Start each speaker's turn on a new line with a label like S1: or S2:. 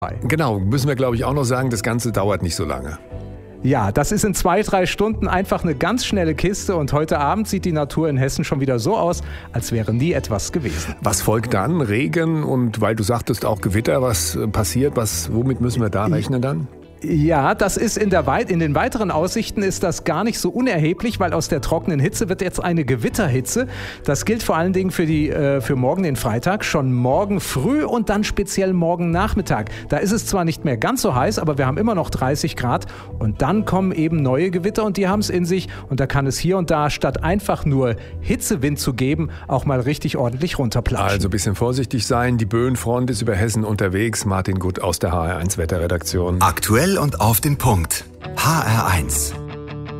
S1: Genau, müssen wir glaube ich auch noch sagen, das Ganze dauert nicht so lange.
S2: Ja, das ist in 2-3 Stunden einfach eine ganz schnelle Kiste und heute Abend sieht die Natur in Hessen schon wieder so aus, als wäre nie etwas gewesen.
S1: Was folgt dann? Regen und weil du sagtest auch Gewitter, was passiert? Womit müssen wir da rechnen dann?
S2: Ja, das ist in den weiteren Aussichten ist das gar nicht so unerheblich, weil aus der trockenen Hitze wird jetzt eine Gewitterhitze. Das gilt vor allen Dingen für morgen, den Freitag, schon morgen früh und dann speziell morgen Nachmittag. Da ist es zwar nicht mehr ganz so heiß, aber wir haben immer noch 30 Grad und dann kommen eben neue Gewitter und die haben es in sich und da kann es hier und da statt einfach nur Hitzewind zu geben, auch mal richtig ordentlich runterplatschen.
S1: Also ein bisschen vorsichtig sein, die Böenfront ist über Hessen unterwegs. Martin Gutt aus der HR1 Wetterredaktion.
S3: Aktuell und auf den Punkt. HR1.